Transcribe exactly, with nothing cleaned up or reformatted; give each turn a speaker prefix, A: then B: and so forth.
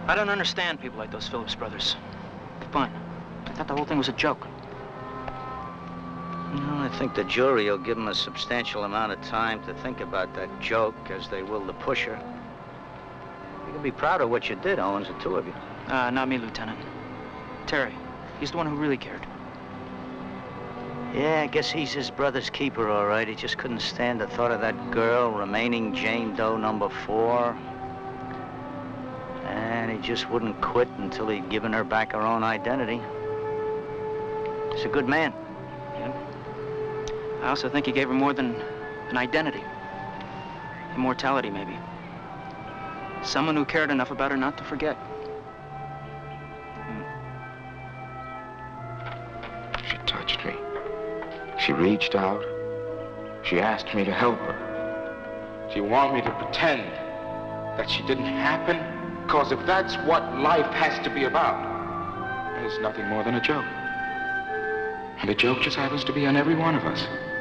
A: I don't understand people like those Phillips brothers. Fine. I thought the whole thing was a joke.
B: No, I think the jury will give them a substantial amount of time to think about that joke, as they will the pusher. You can be proud of what you did, Owens, the two of you.
A: Uh, not me, Lieutenant. Terry. He's the one who really cared.
B: Yeah, I guess he's his brother's keeper, all right. He just couldn't stand the thought of that girl remaining Jane Doe number four. And he just wouldn't quit until he'd given her back her own identity. He's a good man.
A: Yeah. I also think he gave her more than an identity. Immortality, maybe. Someone who cared enough about her not to forget.
C: She touched me. She reached out. She asked me to help her. She wanted me to pretend that she didn't happen, because if that's what life has to be about, then it's nothing more than a joke. And the joke just happens to be on every one of us.